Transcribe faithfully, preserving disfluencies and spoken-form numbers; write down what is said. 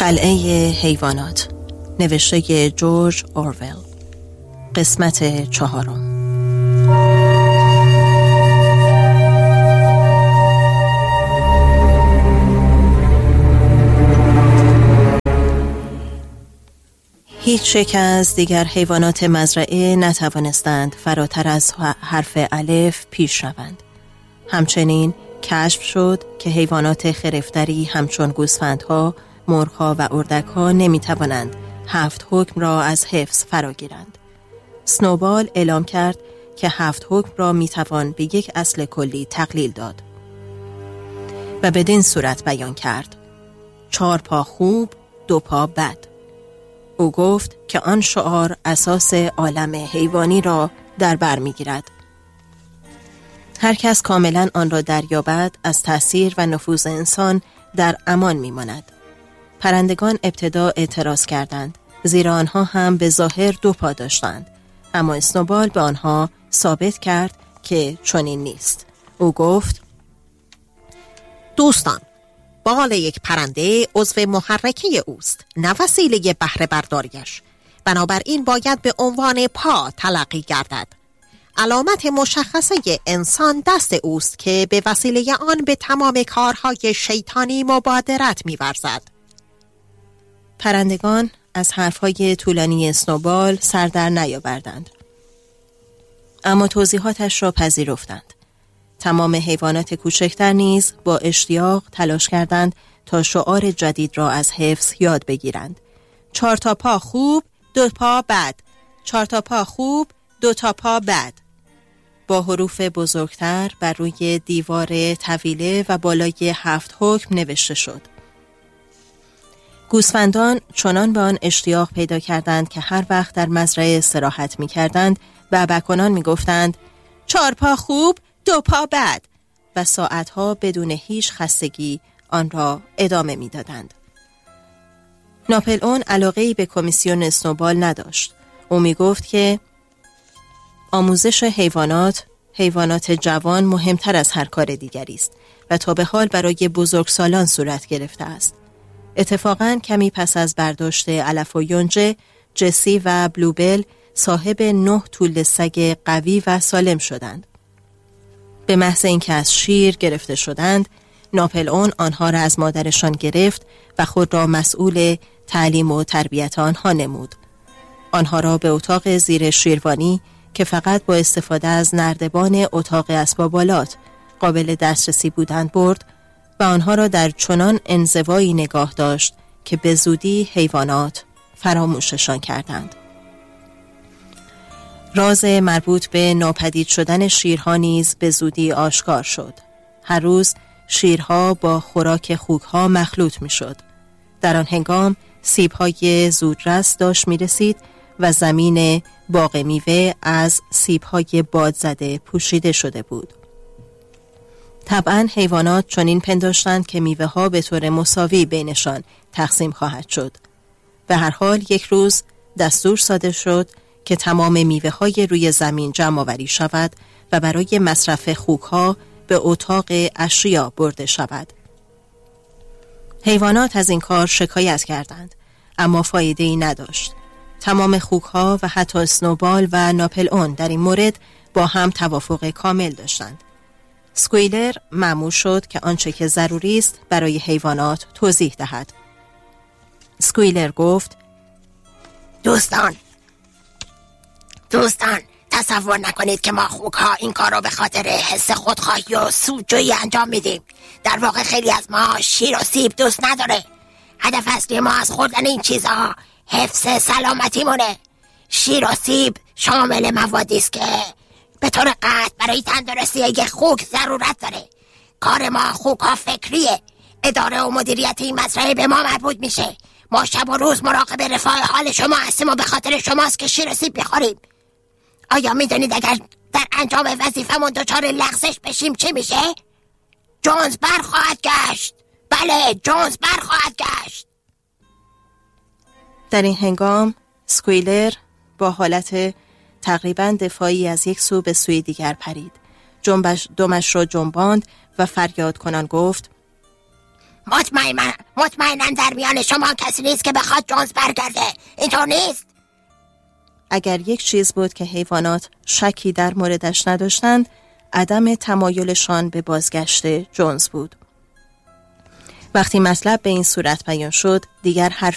قلعه حیوانات، نوشته جورج اورول، قسمت چهارم. هیچ یک از دیگر حیوانات مزرعه نتوانستند فراتر از حرف الف پیش روند. همچنین کشف شد که حیوانات خرفتری همچون گوسفندها، مرغ‌ها و اردک‌ها نمی‌توانند هفت حکم را از حفظ فراگیرند. سنوبال اعلام کرد که هفت حکم را می‌توان به یک اصل کلی تقلیل داد و بدین صورت بیان کرد: چهار پا خوب، دو پا بد. او گفت که آن شعار اساس عالم حیوانی را در بر می‌گیرد. هر کس کاملا آن را دریابد از تأثیر و نفوذ انسان در امان می‌ماند. پرندگان ابتدا اعتراض کردند، زیرا آنها هم به ظاهر دو پا داشتند، اما اسنوبال به آنها ثابت کرد که چنین نیست. او گفت: دوستان، بال یک پرنده عضو محرکه اوست، نه وسیله بهره برداریش. بنابراین باید به عنوان پا تلقی گردد. علامت مشخصه انسان دست اوست که به وسیله آن به تمام کارهای شیطانی مبادرت می‌ورزد. پرندگان از حرفهای طولانی اسنوبال سر در نیاوردند، اما توضیحاتش را پذیرفتند. تمام حیوانات کوچکتر نیز با اشتیاق تلاش کردند تا شعار جدید را از حفظ یاد بگیرند: چهار تا پا خوب، دو پا بد. چهار تا پا خوب، دو تا پا بد. با حروف بزرگتر بر روی دیوار طویله و بالای هفت حکم نوشته شد. گوسفندان چنان به آن اشتیاق پیدا کردند که هر وقت در مزرعه استراحت می کردند و بکنان می گفتند: چهار پا خوب، دو پا بد، و ساعتها بدون هیچ خستگی آن را ادامه می دادند. ناپلئون علاقه‌ای به کمیسیون اسنوبال نداشت. او می گفت که آموزش حیوانات، حیوانات جوان مهمتر از هر کار دیگری است و تا به حال برای بزرگسالان صورت گرفته است. اتفاقاً کمی پس از برداشت علف و یونجه، جسی و بلوبل صاحب نه توله سگ قوی و سالم شدند. به محض اینکه از شیر گرفته شدند، ناپلئون آنها را از مادرشان گرفت و خود را مسئول تعلیم و تربیت آنها نمود. آنها را به اتاق زیر شیروانی که فقط با استفاده از نردبان اتاق اسباب‌آلات قابل دسترسی بودند برد و آنها را در چنان انزوایی نگاه داشت که به زودی حیوانات فراموششان کردند. راز مربوط به ناپدید شدن شیرها نیز به زودی آشکار شد. هر روز شیرها با خوراک خوکها مخلوط می شد. در آن هنگام سیب‌های زودرس داشت می رسید و زمین باغ میوه از سیب‌های بادزده پوشیده شده بود. طبعاً حیوانات چنین پنداشتند که میوه ها به طور مساوی بینشان تقسیم خواهد شد. به هر حال یک روز دستور صادر شد که تمام میوه های روی زمین جمع آوری شود و برای مصرف خوک ها به اتاق اشیا برده شود. حیوانات از این کار شکایت کردند، اما فایده ای نداشت. تمام خوک ها و حتی اسنوبال و ناپلئون در این مورد با هم توافق کامل داشتند. سکویلر مأمور شد که آنچه که ضروری است برای حیوانات توضیح دهد. سکویلر گفت: دوستان دوستان تصور نکنید که ما خوک ها این کار را به خاطر حس خودخواهی و سودجویی انجام میدیم. در واقع خیلی از ما شیر و سیب دوست نداره. هدف اصلی ما از خوردن این چیزها حفظ سلامتی مونه. شیر و سیب شامل موادی است که به طور قطع برای تندرستی یک خوک ضرورت داره. کار ما خوک ها فکریه. اداره و مدیریت این مزرعه به ما مربوط میشه. ما شب و روز مراقب رفاه حال شما هستیم و به خاطر شماست که شیر و سیب میخوریم. آیا میدونید اگر در انجام وظیفمون دچار لغزش بشیم چی میشه؟ جونز برخواهد گشت. بله، جونز برخواهد گشت. در این هنگام سکویلر با حالت تقریباً دفاعی از یک سو به سوی دیگر پرید. جنبش دمش را جنباند و فریاد کنان گفت: مطمئن مطمئناً در میان شما کسی نیست که بخواد جونز برگرده. اینطور نیست؟ اگر یک چیز بود که حیوانات شکی در موردش نداشتند، عدم تمایلشان به بازگشت جونز بود. وقتی مطلب به این صورت بیان شد، دیگر حرف